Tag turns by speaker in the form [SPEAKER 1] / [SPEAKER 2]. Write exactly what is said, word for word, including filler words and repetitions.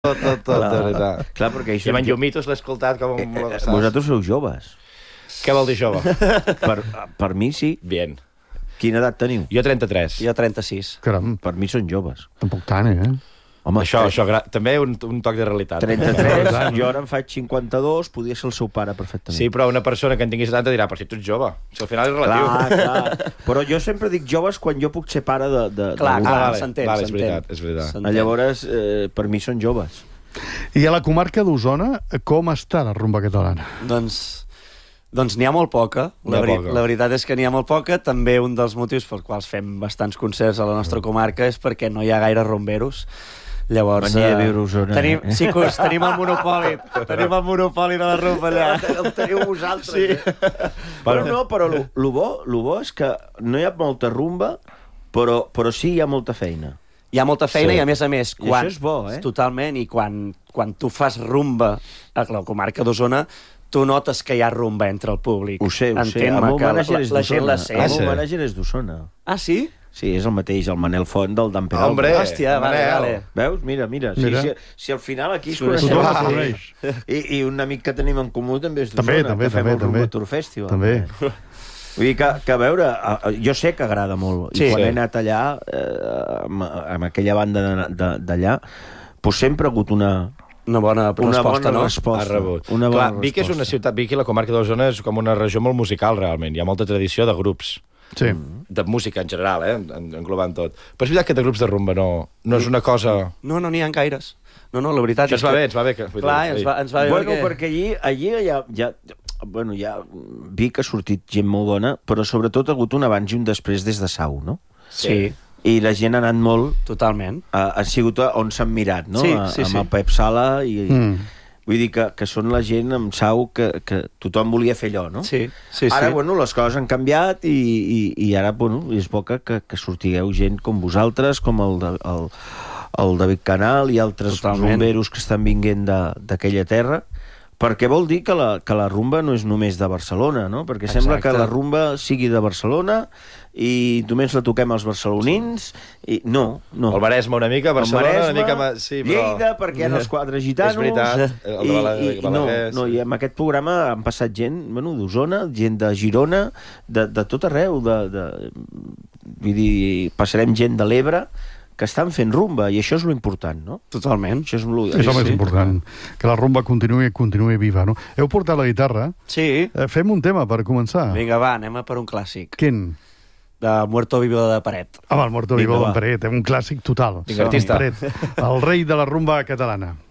[SPEAKER 1] Tot, tot, tot, de veritat.
[SPEAKER 2] Clar, perquè això...
[SPEAKER 1] I amb en Llumitos l'he escoltat com...
[SPEAKER 2] Eh, eh, vosaltres sou joves.
[SPEAKER 1] Què vol dir jove?
[SPEAKER 2] Per, per mi sí.
[SPEAKER 1] Bien.
[SPEAKER 2] Quina edat teniu?
[SPEAKER 1] Jo trenta-tres.
[SPEAKER 3] Jo trenta-sis.
[SPEAKER 4] Caram,
[SPEAKER 2] Per mi són joves.
[SPEAKER 4] tampoc tant, eh?
[SPEAKER 2] Home,
[SPEAKER 1] Això, això, gra... també un, un toc de realitat.
[SPEAKER 2] trenta-tres, jo ara em faig cinquanta-dos, podria ser el seu pare perfectament.
[SPEAKER 1] Sí, però una persona que en tingui setanta dirà, però si tu ets jove. Si al final és relatiu.
[SPEAKER 2] Clar, clar. Però jo sempre dic joves quan jo puc ser pare de... de
[SPEAKER 3] Clar,
[SPEAKER 2] de
[SPEAKER 3] clar,
[SPEAKER 1] Ah, vale,
[SPEAKER 3] s'entén,
[SPEAKER 1] vale, és
[SPEAKER 3] s'entén.
[SPEAKER 1] veritat, és veritat.
[SPEAKER 3] S'entén.
[SPEAKER 2] Llavors, eh, per mi són joves.
[SPEAKER 4] I a la comarca d'Osona, com està la rumba catalana?
[SPEAKER 3] Doncs... Doncs n'hi ha molt poca.
[SPEAKER 1] N'hi
[SPEAKER 3] La,
[SPEAKER 1] ha
[SPEAKER 3] veri
[SPEAKER 1] poca.
[SPEAKER 3] la veritat és que n'hi ha molt poca. També un dels motius pels quals fem bastants concerts a la nostra comarca és perquè no hi ha gaire rumberos. Llavors...
[SPEAKER 2] Venia a
[SPEAKER 3] eh,
[SPEAKER 2] viure a Osona,
[SPEAKER 3] Tenim,
[SPEAKER 2] eh?
[SPEAKER 3] sí, cus, tenim el monopoli. Tenim el monopoli de la rumba allà.
[SPEAKER 2] El teniu vosaltres.
[SPEAKER 3] Sí.
[SPEAKER 2] Eh? Però no, però lo, lo, bo, lo bo és que no hi ha molta rumba, però, però sí hi ha molta feina.
[SPEAKER 3] Hi ha molta feina
[SPEAKER 1] Sí.
[SPEAKER 3] i, a més a més,
[SPEAKER 2] I
[SPEAKER 3] quan,
[SPEAKER 2] això és bo, eh?
[SPEAKER 3] totalment, i quan, quan tu fas rumba a la comarca d'Osona, tu notes que hi ha rumba entre el públic.
[SPEAKER 2] Ho sé, ho sé. El
[SPEAKER 3] Entén-me
[SPEAKER 2] meu
[SPEAKER 3] que la,
[SPEAKER 2] mànager
[SPEAKER 3] la,
[SPEAKER 2] és
[SPEAKER 3] la gent la
[SPEAKER 2] d'Osona.
[SPEAKER 3] sent.
[SPEAKER 2] El
[SPEAKER 1] Ah, sí?
[SPEAKER 2] meu mànager és d'Osona.
[SPEAKER 3] Ah, sí?
[SPEAKER 2] Sí, és el mateix, el Manel Font del Dan Peralta.
[SPEAKER 1] Hombre,
[SPEAKER 3] Hòstia, vale,
[SPEAKER 1] Manel.
[SPEAKER 3] vale.
[SPEAKER 2] Veus? Mira, mira. Sí,
[SPEAKER 4] Mira.
[SPEAKER 2] si, si al final aquí es
[SPEAKER 3] Tothom
[SPEAKER 2] coneixem.
[SPEAKER 4] Tothom
[SPEAKER 2] Sí.
[SPEAKER 4] el coneix.
[SPEAKER 2] I, I un amic que tenim en comú també és d'Osona.
[SPEAKER 4] També, també,
[SPEAKER 2] que fem
[SPEAKER 4] també,
[SPEAKER 2] el Rumba
[SPEAKER 4] també.
[SPEAKER 2] Tour Festival.
[SPEAKER 4] També.
[SPEAKER 2] Vull dir que, que a veure, a- jo sé que agrada molt.
[SPEAKER 3] Sí.
[SPEAKER 2] I quan
[SPEAKER 1] Sí.
[SPEAKER 2] he anat allà, eh, amb, amb aquella banda de- de- d'allà, doncs sempre ha hagut una,
[SPEAKER 3] Una bona
[SPEAKER 2] una
[SPEAKER 3] resposta,
[SPEAKER 2] bona
[SPEAKER 3] no?
[SPEAKER 2] resposta.
[SPEAKER 1] Ha rebut.
[SPEAKER 2] Una
[SPEAKER 1] Clar,
[SPEAKER 2] bona
[SPEAKER 1] Vic és una
[SPEAKER 2] resposta.
[SPEAKER 1] ciutat, Vic i la comarca d'Osona és com una regió molt musical, realment. Hi ha molta tradició de grups,
[SPEAKER 4] Sí.
[SPEAKER 1] de música en general, eh? en- englobant tot. Però és veritat que de grups de rumba no, no és una cosa...
[SPEAKER 3] No, no n'hi ha gaires. No, no, la veritat
[SPEAKER 1] Això
[SPEAKER 3] és
[SPEAKER 1] ens va
[SPEAKER 3] que...
[SPEAKER 1] bé, ens va bé. Que, vull
[SPEAKER 3] Clar,
[SPEAKER 1] dir,
[SPEAKER 3] ens va, ens va bé
[SPEAKER 2] Bueno,
[SPEAKER 3] perquè...
[SPEAKER 2] perquè allí, allí ja, ja, bueno, ja Vic ha sortit gent molt bona, però sobretot ha hagut un abans i un després des de Sau, no?
[SPEAKER 3] Sí,
[SPEAKER 2] I la gent ha anat molt...
[SPEAKER 3] totalment.
[SPEAKER 2] Ha, ha sigut on s'han mirat, no?
[SPEAKER 3] Sí,
[SPEAKER 2] A-
[SPEAKER 3] sí,
[SPEAKER 2] amb
[SPEAKER 3] sí.
[SPEAKER 2] el Pep Sala i...
[SPEAKER 4] Mm.
[SPEAKER 2] Vull dir que, que són la gent amb Sau que, que tothom volia fer allò, no?
[SPEAKER 3] Sí, sí,
[SPEAKER 2] Ara,
[SPEAKER 3] sí.
[SPEAKER 2] bueno, les coses han canviat i, i, i ara, bueno, és bo que, que, que sortigueu gent com vosaltres, com el, de, el, el David Canal i altres
[SPEAKER 3] Totalment.
[SPEAKER 2] rumberos que estan vinguent de- d'aquella terra, perquè vol dir que la, que la rumba no és només de Barcelona, no? Perquè
[SPEAKER 3] Exacte.
[SPEAKER 2] sembla que la rumba sigui de Barcelona i només la toquem als barcelonins i no, no.
[SPEAKER 1] El Maresme una mica, Barcelona
[SPEAKER 2] El Maresme,
[SPEAKER 1] una mica... ma- Sí, però...
[SPEAKER 2] Lleida, perquè hi ha els quatre gitanos...
[SPEAKER 1] És veritat, el de
[SPEAKER 2] I,
[SPEAKER 1] Bala-
[SPEAKER 2] i, i no,
[SPEAKER 1] Balaguer,
[SPEAKER 2] no,
[SPEAKER 1] sí.
[SPEAKER 2] i en aquest programa han passat gent, bueno, d'Osona, gent de Girona, de, de tot arreu, de, de, vull dir, passarem gent de l'Ebre, que estan fent rumba, i això és lo important, no?
[SPEAKER 3] Totalment.
[SPEAKER 2] Això és lo,
[SPEAKER 4] És el més
[SPEAKER 2] sí.
[SPEAKER 4] important. Que la rumba continuï, continuï viva, no? Heu portat la guitarra.
[SPEAKER 3] Sí.
[SPEAKER 4] Eh, fem un tema per començar.
[SPEAKER 3] Vinga, va, anem a per un clàssic.
[SPEAKER 4] Quin?
[SPEAKER 3] De Muerto Vivo de Paret.
[SPEAKER 4] Home, el Muerto
[SPEAKER 2] Vinga,
[SPEAKER 4] Vivo
[SPEAKER 2] va.
[SPEAKER 4] d'en Peret, un clàssic total.
[SPEAKER 1] Vinga, artista.
[SPEAKER 4] Peret, el rei de la rumba catalana.